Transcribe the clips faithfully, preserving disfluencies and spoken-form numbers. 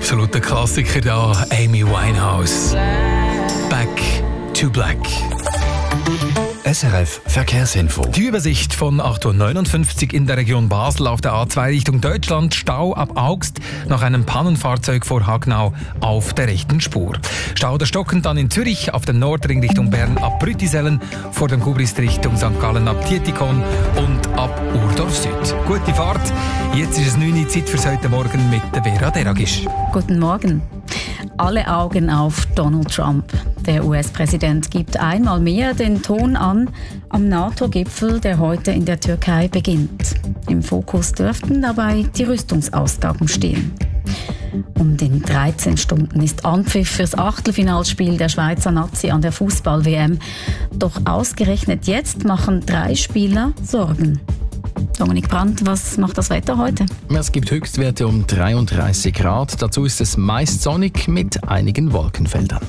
absoluter Klassiker da, Amy Winehouse. Back to Black. S R F Verkehrsinfo. Die Übersicht von acht Uhr neunundfünfzig in der Region Basel auf der A zwei Richtung Deutschland. Stau ab Augst nach einem Pannenfahrzeug vor Hagnau auf der rechten Spur. Stau oder stockend dann in Zürich auf dem Nordring Richtung Bern ab Brüttisellen, vor dem Kubrist Richtung Sankt Gallen ab Tietikon und ab Urdorf Süd. Gute Fahrt. Jetzt ist es neun Uhr Zeit für heute Morgen mit der Vera Deragisch. Guten Morgen. Alle Augen auf Donald Trump. Der U S-Präsident gibt einmal mehr den Ton an am NATO-Gipfel, der heute in der Türkei beginnt. Im Fokus dürften dabei die Rüstungsausgaben stehen. Und in dreizehn Stunden ist Anpfiff fürs Achtelfinalspiel der Schweizer Nazi an der Fußball-W M. Doch ausgerechnet jetzt machen drei Spieler Sorgen. Dominik Brandt, was macht das Wetter heute? Es gibt Höchstwerte um dreiunddreißig Grad. Dazu ist es meist sonnig mit einigen Wolkenfeldern.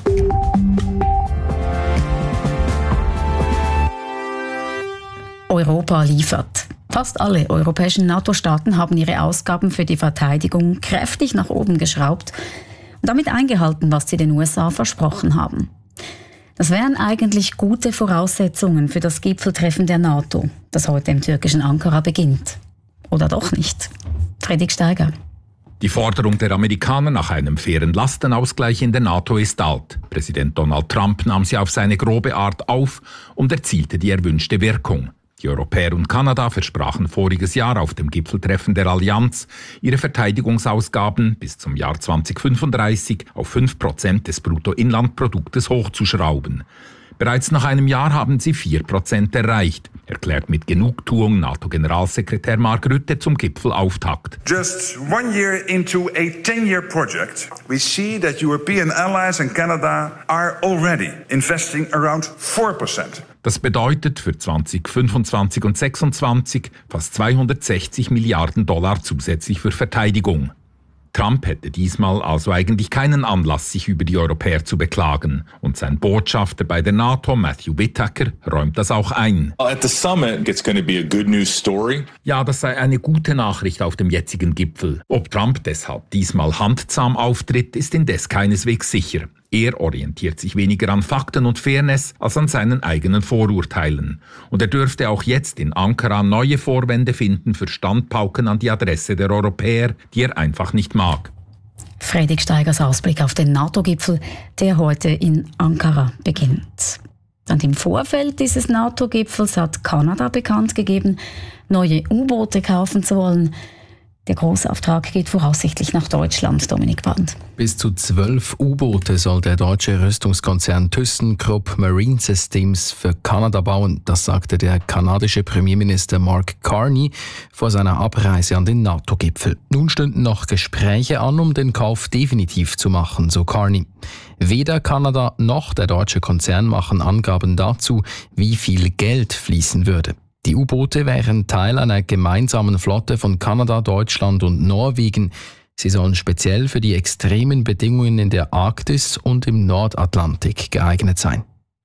Europa liefert. Fast alle europäischen NATO-Staaten haben ihre Ausgaben für die Verteidigung kräftig nach oben geschraubt und damit eingehalten, was sie den U S A versprochen haben. Das wären eigentlich gute Voraussetzungen für das Gipfeltreffen der NATO, das heute im türkischen Ankara beginnt. Oder doch nicht? Fredrik Steiger. Die Forderung der Amerikaner nach einem fairen Lastenausgleich in der NATO ist alt. Präsident Donald Trump nahm sie auf seine grobe Art auf und erzielte die erwünschte Wirkung. Die Europäer und Kanada versprachen voriges Jahr auf dem Gipfeltreffen der Allianz, ihre Verteidigungsausgaben bis zum Jahr zweitausendfünfunddreißig auf fünf Prozent des Bruttoinlandproduktes hochzuschrauben. Bereits nach einem Jahr haben sie vier Prozent erreicht, erklärt mit Genugtuung NATO-Generalsekretär Mark Rutte zum Gipfelauftakt. Just one year into a ten-year project, we see that European allies and Canada are already investing around four percent. Das bedeutet für zweitausendfünfundzwanzig und zweitausendsechsundzwanzig fast zweihundertsechzig Milliarden Dollar zusätzlich für Verteidigung. Trump hätte diesmal also eigentlich keinen Anlass, sich über die Europäer zu beklagen. Und sein Botschafter bei der NATO, Matthew Whitaker, räumt das auch ein. At the summit, it's going to be a good news story. Ja, das sei eine gute Nachricht auf dem jetzigen Gipfel. Ob Trump deshalb diesmal handzahm auftritt, ist indes keineswegs sicher. Er orientiert sich weniger an Fakten und Fairness als an seinen eigenen Vorurteilen. Und er dürfte auch jetzt in Ankara neue Vorwände finden für Standpauken an die Adresse der Europäer, die er einfach nicht mag. Fredrik Steigers Ausblick auf den NATO-Gipfel, der heute in Ankara beginnt. Und im Vorfeld dieses NATO-Gipfels hat Kanada bekannt gegeben, neue U-Boote kaufen zu wollen. Der Großauftrag geht voraussichtlich nach Deutschland, Dominik Brandt. Bis zu zwölf U-Boote soll der deutsche Rüstungskonzern ThyssenKrupp Marine Systems für Kanada bauen. Das sagte der kanadische Premierminister Mark Carney vor seiner Abreise an den NATO-Gipfel. Nun stünden noch Gespräche an, um den Kauf definitiv zu machen, so Carney. Weder Kanada noch der deutsche Konzern machen Angaben dazu, wie viel Geld fließen würde. Die U-Boote wären Teil einer gemeinsamen Flotte von Kanada, Deutschland und Norwegen. Sie sollen speziell für die extremen Bedingungen in der Arktis und im Nordatlantik geeignet sein.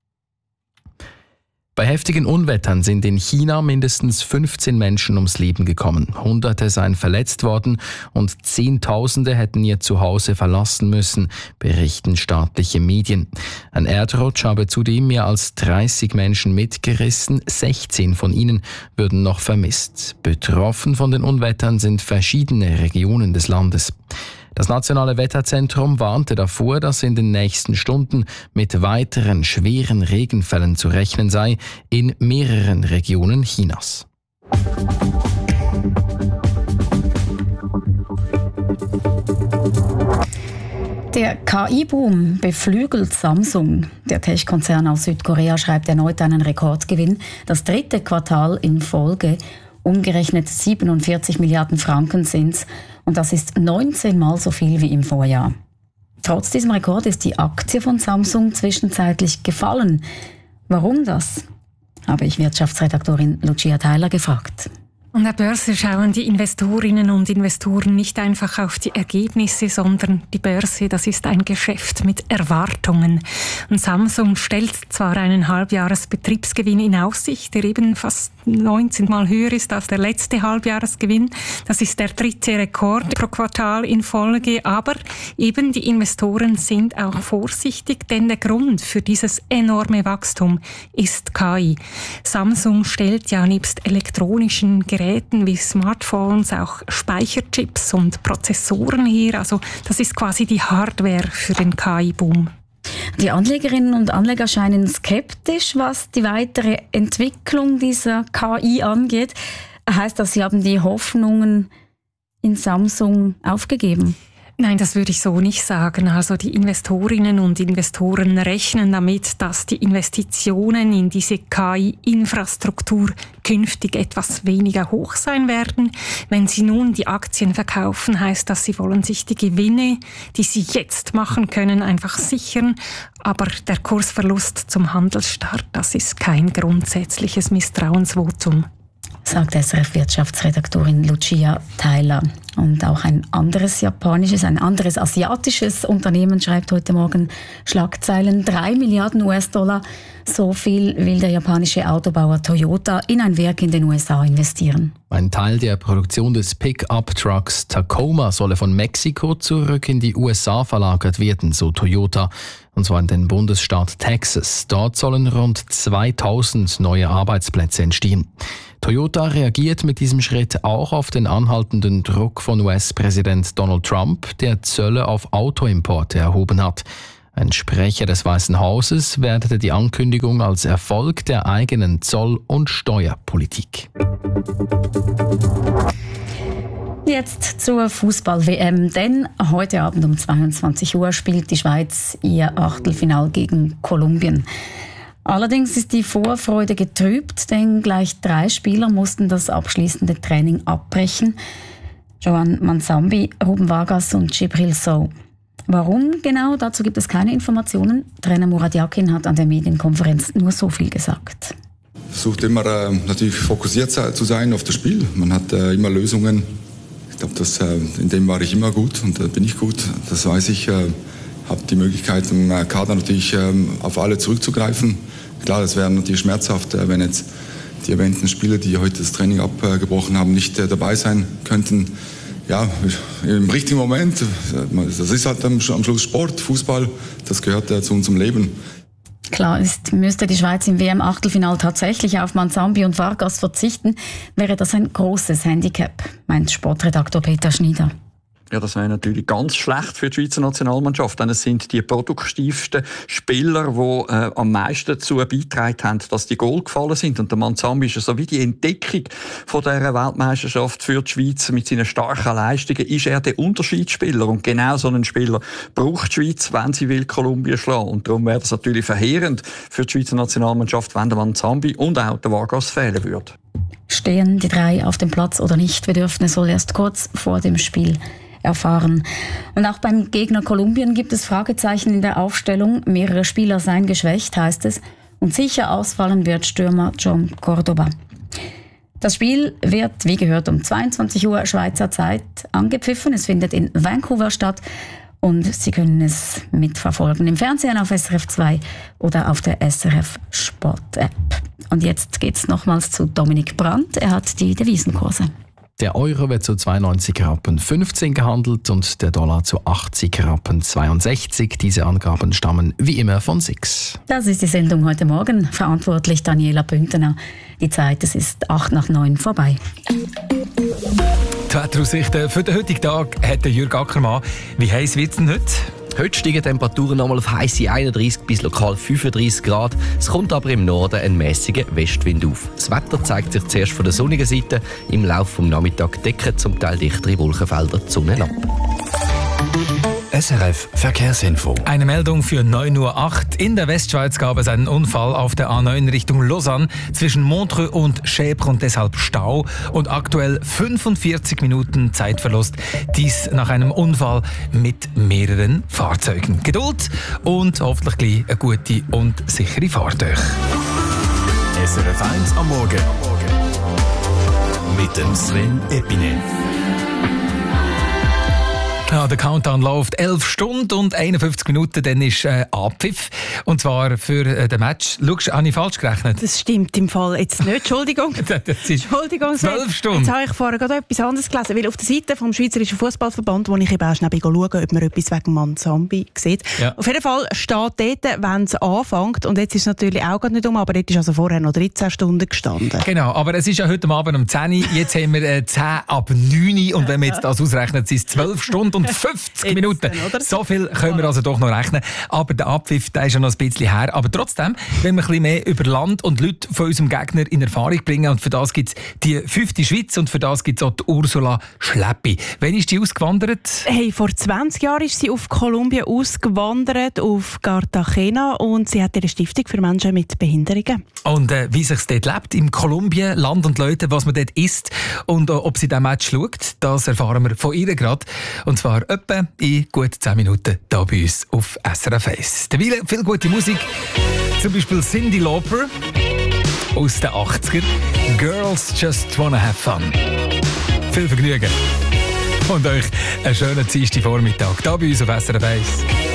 Bei heftigen Unwettern sind in China mindestens fünfzehn Menschen ums Leben gekommen. Hunderte seien verletzt worden und Zehntausende hätten ihr Zuhause verlassen müssen, berichten staatliche Medien. Ein Erdrutsch habe zudem mehr als dreißig Menschen mitgerissen, sechzehn von ihnen würden noch vermisst. Betroffen von den Unwettern sind verschiedene Regionen des Landes. Das Nationale Wetterzentrum warnte davor, dass in den nächsten Stunden mit weiteren schweren Regenfällen zu rechnen sei in mehreren Regionen Chinas. Der K I-Boom beflügelt Samsung. Der Tech-Konzern aus Südkorea schreibt erneut einen Rekordgewinn. Das dritte Quartal in Folge. Umgerechnet siebenundvierzig Milliarden Franken sind's. Und das ist neunzehn Mal so viel wie im Vorjahr. Trotz diesem Rekord ist die Aktie von Samsung zwischenzeitlich gefallen. Warum das? Habe ich Wirtschaftsredaktorin Lucia Theiler gefragt. An der Börse schauen die Investorinnen und Investoren nicht einfach auf die Ergebnisse, sondern die Börse, das ist ein Geschäft mit Erwartungen. Und Samsung stellt zwar einen Halbjahresbetriebsgewinn in Aussicht, der eben fast neunzehn Mal höher ist als der letzte Halbjahresgewinn. Das ist der dritte Rekord pro Quartal in Folge. Aber eben die Investoren sind auch vorsichtig, denn der Grund für dieses enorme Wachstum ist K I. Samsung stellt ja nebst elektronischen Geräten wie Smartphones auch Speicherchips und Prozessoren her. Also das ist quasi die Hardware für den K I-Boom. Die Anlegerinnen und Anleger scheinen skeptisch, was die weitere Entwicklung dieser K I angeht. Heißt das, Sie haben die Hoffnungen in Samsung aufgegeben? Nein, das würde ich so nicht sagen. Also die Investorinnen und Investoren rechnen damit, dass die Investitionen in diese K I-Infrastruktur künftig etwas weniger hoch sein werden. Wenn sie nun die Aktien verkaufen, heißt das, sie wollen sich die Gewinne, die sie jetzt machen können, einfach sichern. Aber der Kursverlust zum Handelsstart, das ist kein grundsätzliches Misstrauensvotum, sagt S R F-Wirtschaftsredaktorin Lucia Theiler. Und auch ein anderes japanisches, ein anderes asiatisches Unternehmen schreibt heute Morgen Schlagzeilen. Drei Milliarden U S-Dollar, so viel will der japanische Autobauer Toyota in ein Werk in den U S A investieren. Ein Teil der Produktion des Pick-up-Trucks Tacoma solle von Mexiko zurück in die U S A verlagert werden, so Toyota. Und zwar in den Bundesstaat Texas. Dort sollen rund zweitausend neue Arbeitsplätze entstehen. Toyota reagiert mit diesem Schritt auch auf den anhaltenden Druck von U S-Präsident Donald Trump, der Zölle auf Autoimporte erhoben hat. Ein Sprecher des Weißen Hauses wertete die Ankündigung als Erfolg der eigenen Zoll- und Steuerpolitik. Jetzt zur Fußball-W M, denn heute Abend um zweiundzwanzig Uhr spielt die Schweiz ihr Achtelfinal gegen Kolumbien. Allerdings ist die Vorfreude getrübt, denn gleich drei Spieler mussten das abschließende Training abbrechen. Joan Mansambi, Ruben Vargas und Djibril Sow. Warum genau? Dazu gibt es keine Informationen. Trainer Murat Yakin hat an der Medienkonferenz nur so viel gesagt. Versucht immer äh, natürlich fokussiert zu sein auf das Spiel. Man hat äh, immer Lösungen. Ich glaube, äh, in dem war ich immer gut und äh, bin ich gut. Das weiß ich. Äh, habe die Möglichkeit im Kader natürlich äh, auf alle zurückzugreifen. Klar, das wäre natürlich schmerzhaft, äh, wenn jetzt die erwähnten Spieler, die heute das Training abgebrochen haben, nicht äh, dabei sein könnten. Ja, im richtigen Moment. Das ist halt am Schluss Sport, Fußball. Das gehört äh, zu unserem Leben. Klar ist, müsste die Schweiz im W M-Achtelfinal tatsächlich auf Mansambi und Vargas verzichten, wäre das ein großes Handicap, meint Sportredaktor Peter Schneider. Ja, das wäre natürlich ganz schlecht für die Schweizer Nationalmannschaft, denn es sind die produktivsten Spieler, die äh, am meisten dazu beigetragen haben, dass die Goal gefallen sind. Und der Mansambi ist so wie die Entdeckung von dieser Weltmeisterschaft für die Schweiz. Mit seinen starken Leistungen ist er der Unterschiedsspieler. Und genau so einen Spieler braucht die Schweiz, wenn sie will Kolumbien schlagen. Und darum wäre das natürlich verheerend für die Schweizer Nationalmannschaft, wenn der Mansambi und auch der Vargas fehlen würde. Stehen die drei auf dem Platz oder nicht? Wir dürfen es wohl erst kurz vor dem Spiel erfahren. Und auch beim Gegner Kolumbien gibt es Fragezeichen in der Aufstellung. Mehrere Spieler seien geschwächt, heißt es. Und sicher ausfallen wird Stürmer John Cordoba. Das Spiel wird, wie gehört, um zweiundzwanzig Uhr Schweizer Zeit angepfiffen. Es findet in Vancouver statt und Sie können es mitverfolgen im Fernsehen auf S R F zwei oder auf der S R F Sport App. Und jetzt geht's nochmals zu Dominik Brandt. Er hat die Devisenkurse. Der Euro wird zu zweiundneunzig Rappen fünfzehn gehandelt und der Dollar zu achtzig Rappen zweiundsechzig. Diese Angaben stammen wie immer von S I X. Das ist die Sendung heute Morgen. Verantwortlich Daniela Bündner. Die Zeit, es ist acht nach neun vorbei. Die Wetteraussichten für den heutigen Tag hat Jürg Ackermann. Wie heiß wird es denn heute? Heute steigen Temperaturen nochmal auf heisse einunddreißig bis lokal fünfunddreißig Grad. Es kommt aber im Norden ein mäßiger Westwind auf. Das Wetter zeigt sich zuerst von der sonnigen Seite. Im Laufe des Nachmittags decken zum Teil dichtere Wolkenfelder die Sonne ab. S R F Verkehrsinfo. Eine Meldung für neun Uhr acht. In der Westschweiz gab es einen Unfall auf der A neun Richtung Lausanne zwischen Montreux und Schäbre und deshalb Stau und aktuell fünfundvierzig Minuten Zeitverlust. Dies nach einem Unfall mit mehreren Fahrzeugen. Geduld und hoffentlich gleich eine gute und sichere Fahrt euch. S R F eins am Morgen. mit dem Sven Epine. Ja, der Countdown läuft elf Stunden und einundfünfzig Minuten, dann ist äh, Abpfiff. Und zwar für äh, den Match. Schau, habe ich falsch gerechnet? Das stimmt im Fall jetzt nicht. Entschuldigung. das ist Entschuldigung, zwölf Stunden. Jetzt habe ich vorher gerade etwas anderes gelesen, weil auf der Seite vom Schweizerischen Fußballverband, wo ich eben auch schnell schaue, ob man etwas wegen Manzambi sieht. Ja. Auf jeden Fall steht dort, wenn es anfängt, und jetzt ist es natürlich auch gerade nicht um, aber dort ist also vorher noch dreizehn Stunden gestanden. Genau, aber es ist ja heute Abend um zehn Uhr, jetzt haben wir äh, zehn ab neun Uhr und wenn wir jetzt das ausrechnen, sind es zwölf Stunden und fünfzig Minuten. Dann, so viel können wir also doch noch rechnen. Aber der Abpfiff, der ist ja noch ein bisschen her. Aber trotzdem, wenn wir ein bisschen mehr über Land und Leute von unserem Gegner in Erfahrung bringen, und für das gibt es die fünfte Schweiz und für das gibt es auch die Ursula Schleppi. Wann ist die ausgewandert? Hey, vor zwanzig Jahren ist sie auf Kolumbien ausgewandert, auf Cartagena, und sie hat ihre Stiftung für Menschen mit Behinderungen. Und äh, wie sich es dort lebt, im Kolumbien, Land und Leute, was man dort isst und äh, ob sie diesen Match schaut, das erfahren wir von ihr gerade. Und zwar etwa in gut zehn Minuten hier bei uns auf S R F eins. Dabei viel gute Musik, zum Beispiel Cyndi Lauper aus den achtziger. Girls just wanna have fun. Viel Vergnügen und euch einen schönen Dienstagvormittag hier bei uns auf S R F eins.